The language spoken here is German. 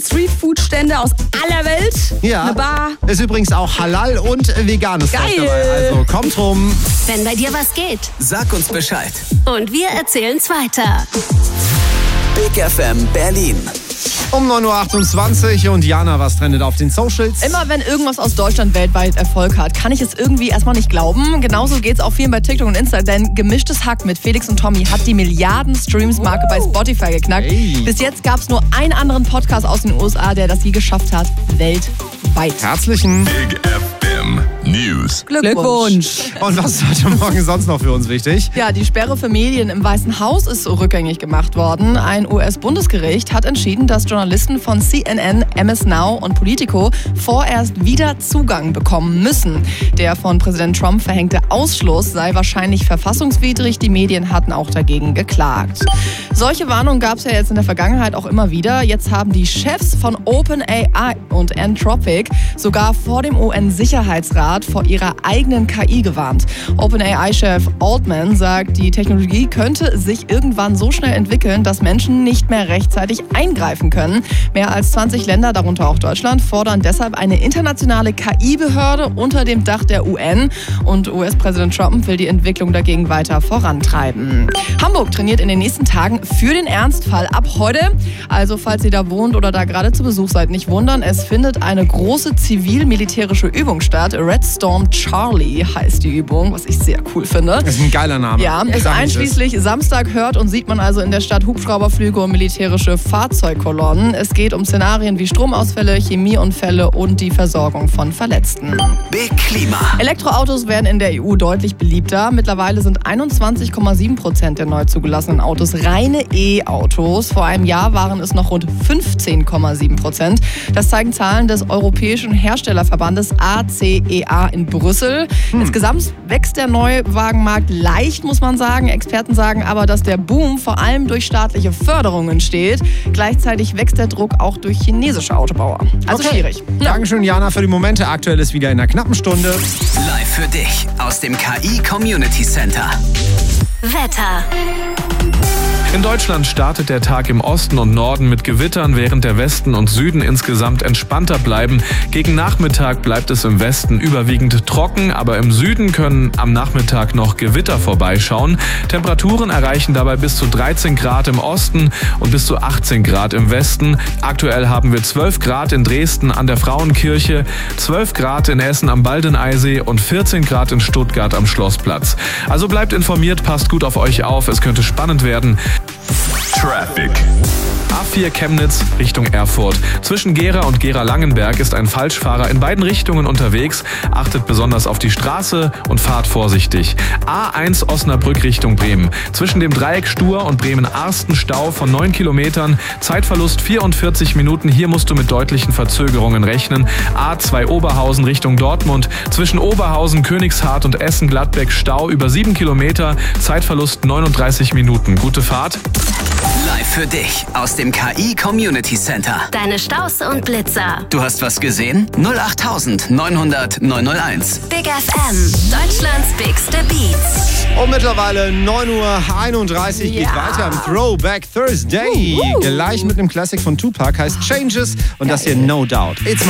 Streetfood-Stände aus aller Welt. Ja, eine Bar. Ist übrigens auch halal und veganes Zeug dabei. Also kommt rum. Wenn bei dir was geht, Sag uns Bescheid. und wir erzählen's weiter. Big FM Berlin. Um 9.28 Uhr und Jana, was trendet auf den Socials? Immer wenn irgendwas aus Deutschland weltweit Erfolg hat, kann ich es irgendwie erstmal nicht glauben. Genauso geht's auch vielen bei TikTok und Insta, denn Gemischtes Hack mit Felix und Tommy hat die Milliarden-Streams-Marke bei Spotify geknackt. Hey. Bis jetzt gab's nur einen anderen Podcast aus den USA, der das je geschafft hat, weltweit. Herzlichen Big FM News. Glückwunsch! Und was ist heute Morgen sonst noch für uns wichtig? Ja, die Sperre für Medien im Weißen Haus ist rückgängig gemacht worden. Ein US-Bundesgericht hat entschieden, dass Journalisten von CNN, MS Now und Politico vorerst wieder Zugang bekommen müssen. Der von Präsident Trump verhängte Ausschluss sei wahrscheinlich verfassungswidrig. Die Medien hatten auch dagegen geklagt. Solche Warnungen gab es ja jetzt in der Vergangenheit auch immer wieder. Jetzt haben die Chefs von OpenAI und Anthropic sogar vor dem UN-Sicherheitsrat vor ihrer eigenen KI gewarnt. OpenAI-Chef Altman sagt, die Technologie könnte sich irgendwann so schnell entwickeln, dass Menschen nicht mehr rechtzeitig eingreifen können. Mehr als 20 Länder, darunter auch Deutschland, fordern deshalb eine internationale KI-Behörde unter dem Dach der UN. Und US-Präsident Trump will die Entwicklung dagegen weiter vorantreiben. Hamburg trainiert in den nächsten Tagen für den Ernstfall ab heute. Also falls ihr da wohnt oder da gerade zu Besuch seid, nicht wundern. Es findet eine große zivil-militärische Übung statt. Red Storm Charlie heißt die Übung, was ich sehr cool finde. Das ist ein geiler Name. Ja, bis einschließlich Samstag hört und sieht man also in der Stadt Hubschrauberflüge und militärische Fahrzeugkolonnen. Es geht um Szenarien wie Stromausfälle, Chemieunfälle und die Versorgung von Verletzten. Big Klima. Elektroautos werden in der EU deutlich beliebter. Mittlerweile sind 21,7% der neu zugelassenen Autos reine E-Autos. Vor einem Jahr waren es noch rund 15,7%. Das zeigen Zahlen des Europäischen Herstellerverbandes ACEA in Brüssel. Insgesamt wächst der Neuwagenmarkt leicht, muss man sagen. Experten sagen aber, dass der Boom vor allem durch staatliche Förderungen entsteht. Gleichzeitig wächst der Druck auch durch chinesische Autobauer. Also schwierig. Ja. Dankeschön, Jana, für die Momente. Aktuell ist wieder in einer knappen Stunde. Live für dich aus dem KI Community Center. Wetter. In Deutschland startet der Tag im Osten und Norden mit Gewittern, während der Westen und Süden insgesamt entspannter bleiben. Gegen Nachmittag bleibt es im Westen überwiegend trocken, aber im Süden können am Nachmittag noch Gewitter vorbeischauen. Temperaturen erreichen dabei bis zu 13 Grad im Osten und bis zu 18 Grad im Westen. Aktuell haben wir 12 Grad in Dresden an der Frauenkirche, 12 Grad in Essen am Baldeneysee und 14 Grad in Stuttgart am Schlossplatz. Also bleibt informiert, passt gut auf euch auf, es könnte spannend werden. Traffic. A4 Chemnitz Richtung Erfurt. Zwischen Gera und Gera-Langenberg ist ein Falschfahrer in beiden Richtungen unterwegs. Achtet besonders auf die Straße und fahrt vorsichtig. A1 Osnabrück Richtung Bremen. Zwischen dem Dreieck Stur und Bremen-Arsten Stau von 9 Kilometern. Zeitverlust 44 Minuten. Hier musst du mit deutlichen Verzögerungen rechnen. A2 Oberhausen Richtung Dortmund. Zwischen Oberhausen, Königshardt und Essen-Gladbeck Stau über 7 Kilometer. Zeitverlust 39 Minuten. Gute Fahrt. Live für dich aus dem KI Community Center. Deine Staus und Blitzer. Du hast was gesehen? 08900 901. Big FM. Deutschlands bigste Beats. Und mittlerweile 9.31 Uhr geht weiter am Throwback Thursday. Gleich mit einem Classic von Tupac, heißt Changes und das hier No Doubt. It's